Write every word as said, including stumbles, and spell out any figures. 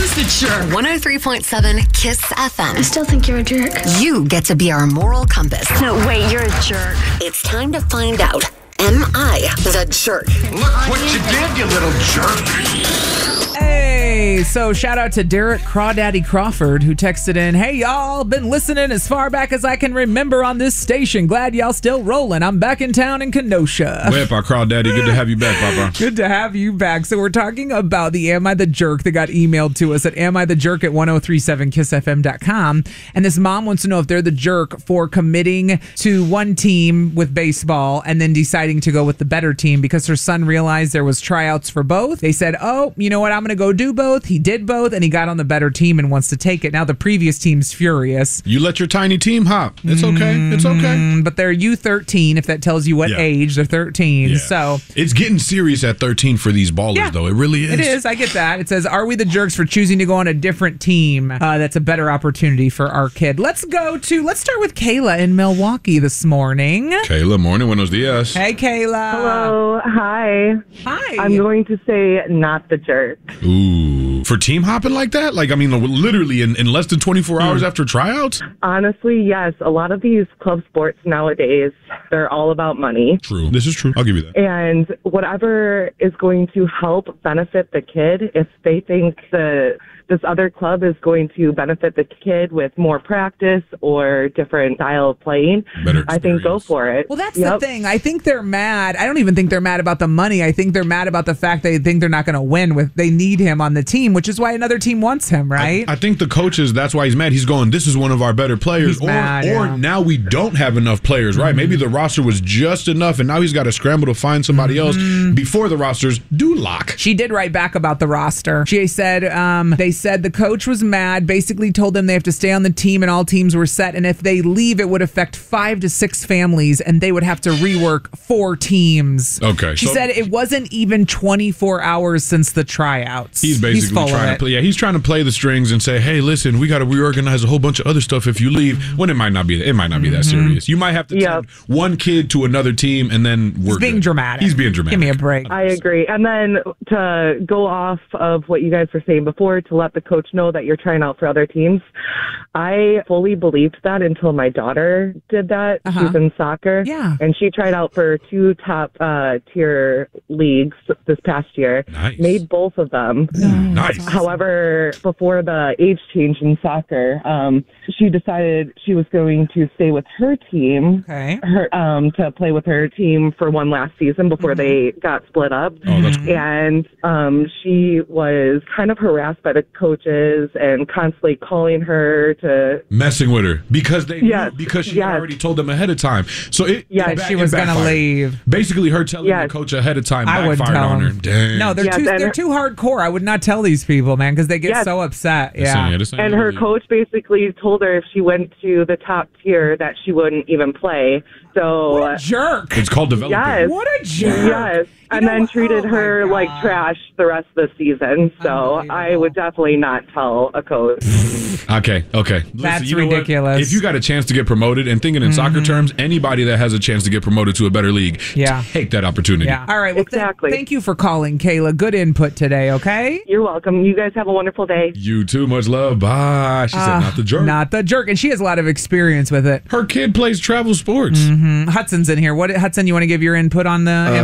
Who's the jerk? one oh three point seven KISS F M. I still think you're a jerk. You get to be our moral compass. No, wait, you're a jerk. It's time to find out. Am I the jerk? Look what you did, you little jerk. Hey, so shout out to Derek Crawdaddy Crawford who texted in, hey y'all, been listening as far back as I can remember on this station. Glad y'all still rolling. I'm back in town in Kenosha. Whip, our Crawdaddy. Good to have you back, Papa. Good to have you back. So we're talking about the Am I the Jerk that got emailed to us at am I the jerk at ten thirty-seven kiss f m dot com. And this mom wants to know if they're the jerk for committing to one team with baseball and then deciding to go with the better team because her son realized there was tryouts for both. They said, oh, you know what, I'm going to go do both. He did both and he got on the better team and wants to take it. Now the previous team's furious. You let your tiny team hop. It's okay. It's okay. Mm, but they're U thirteen if that tells you what Yeah. age. They're thirteen. Yeah. So it's getting serious at thirteen for these ballers, Yeah. though. It really is. It is. I get that. It says, are we the jerks for choosing to go on a different team? Uh, that's a better opportunity for our kid. Let's go to, let's start with Kayla in Milwaukee this morning. Kayla, morning. Buenos dias. Hey, Kayla. Hello. Hi. Hi. I'm going to say not the jerk. Ooh. For team hopping like that? Like, I mean, literally in, in less than twenty-four hours after tryouts? Honestly, yes. A lot of these club sports nowadays, they're all about money. True. This is true. I'll give you that. And whatever is going to help benefit the kid, if they think the this other club is going to benefit the kid with more practice or different style of playing, Better I think go experience. for it. Well, that's Yep. the thing. I think they're mad. I don't even think they're mad about the money. I think they're mad about the fact they think they're not going to win. With they need him on the team, which is why another team wants him, right? I, I think the coaches, that's why he's mad. He's going, this is one of our better players. He's or mad, or yeah. now we don't have enough players, right? Mm-hmm. Maybe the roster was just enough, and now he's got to scramble to find somebody Mm-hmm. else before the rosters do lock. She did write back about the roster. She said um, they said the coach was mad, basically told them they have to stay on the team and all teams were set. And if they leave, it would affect five to six families and they would have to rework four teams. Okay, She so- said it wasn't even twenty-four hours since the tryouts. He's basically full of trying to it. play. Yeah, he's trying to play the strings and say, "Hey, listen, we got to reorganize a whole bunch of other stuff if you leave." When it might not be, it might not be that Mm-hmm. serious. You might have to Yep. send one kid to another team, and then we're He's being good. dramatic. He's being dramatic. Give me a break. I agree. And then to go off of what you guys were saying before, to let the coach know that you're trying out for other teams, I fully believed that until my daughter did that. Uh-huh. She's in soccer. Yeah. And she tried out for two top uh, tier leagues this past year. Nice. Made both of them. Nice. However, before the age change in soccer, um, she decided she was going to stay with her team. Okay. Her, um, to play with her team for one last season before they got split up. Oh, that's cool. And um, she was kind of harassed by the coaches and constantly calling her to. Messing with her because they Yes. knew, because she Yes. already told them ahead of time. So it Yes. it That back- she it was going to backfired. leave. Basically, her telling Yes. the coach ahead of time I wouldn't backfired tell on her. them. Dang. No, they're Yes, too and they're her- too hardcore. I would not tell these people, man, because they get Yes. so upset. This ain't- Yeah. yeah, this ain't And no her league. coach basically told her if she went to the top tier that she wouldn't even play. So. What a jerk. It's called developing. Yes. What a jerk. Yes. You And know then what? treated Oh, my her like God. trash the rest of the season. So I Unbelievable. would definitely not tell a coach. Okay, okay. Listen, That's you know what? ridiculous. If you got a chance to get promoted, and thinking in soccer terms, anybody that has a chance to get promoted to a better league, Yeah. take that opportunity. Yeah. All right. Well, th- Exactly. thank you for calling, Kayla. Good input today, okay? You're welcome. You guys have a wonderful day. You too. Much love. Bye. She said, Ah, not the jerk. Not the jerk. And she has a lot of experience with it. Her kid plays travel sports. Mm, Hudson's in here. What, Hudson, you want to give your input on the